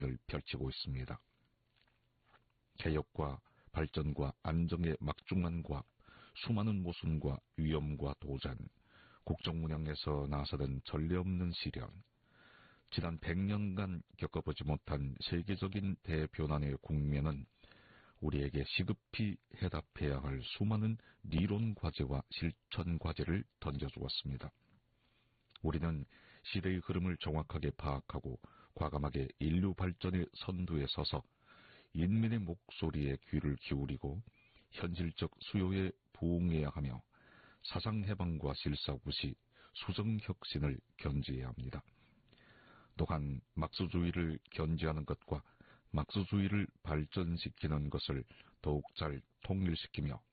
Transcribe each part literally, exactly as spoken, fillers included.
정신을 펼치고 있습니다. 개혁과 발전과 안정의 막중한 과 수많은 모순과 위험과 도전, 국정 운영에서 나서던 전례 없는 시련, 지난 백 년간 겪어보지 못한 세계적인 대변환의 국면은 우리에게 시급히 해답해야 할 수많은 리론 과제와 실천 과제를 던져주었습니다. 우리는 시대의 흐름을 정확하게 파악하고 과감하게 인류 발전의 선두에 서서 인민의 목소리에 귀를 기울이고 현실적 수요에 부응해야 하며 사상해방과 실사구시, 수정혁신을 견지해야 합니다. 또한 막스주의를 견지하는 것과 막스주의를 발전시키는 것을 더욱 잘 통일시키며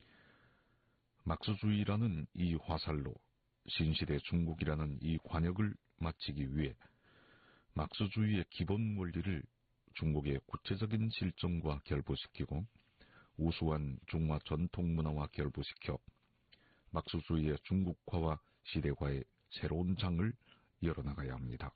막스주의라는 이 화살로 신시대 중국이라는 이 관역을 마치기 위해 막스주의의 기본 원리를 중국의 구체적인 실정과 결부시키고 우수한 중화 전통문화와 결부시켜 막스주의의 중국화와 시대화의 새로운 장을 열어나가야 합니다.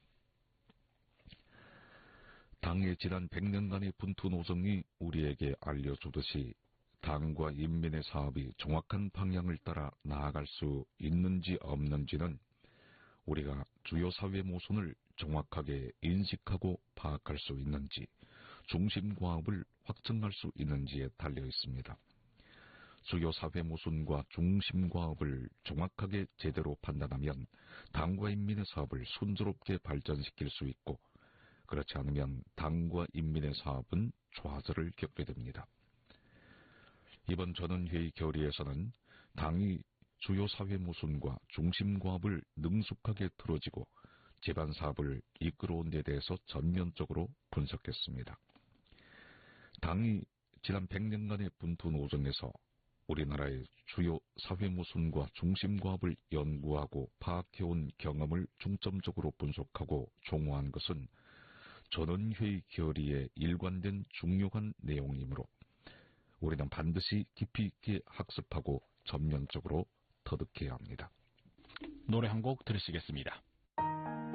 당의 지난 백 년간의 분투 노정이 우리에게 알려주듯이 당과 인민의 사업이 정확한 방향을 따라 나아갈 수 있는지 없는지는 우리가 주요 사회 모순을 정확하게 인식하고 파악할 수 있는지, 중심과업을 확증할 수 있는지에 달려 있습니다. 주요 사회 모순과 중심과업을 정확하게 제대로 판단하면 당과 인민의 사업을 순조롭게 발전시킬 수 있고, 그렇지 않으면 당과 인민의 사업은 좌절을 겪게 됩니다. 이번 전원회의 결의에서는 당이 주요 사회 모순과 중심과업을 능숙하게 틀어지고 제반 사업을 이끌어온 데 대해서 전면적으로 분석했습니다. 당이 지난 백 년간의 분투 노정에서 우리나라의 주요 사회 모순과 중심과업을 연구하고 파악해온 경험을 중점적으로 분석하고 종호한 것은 전원회의 결의에 일관된 중요한 내용이므로 우리는 반드시 깊이 있게 학습하고 전면적으로 터득해야 합니다. 노래 한 곡 들으시겠습니다.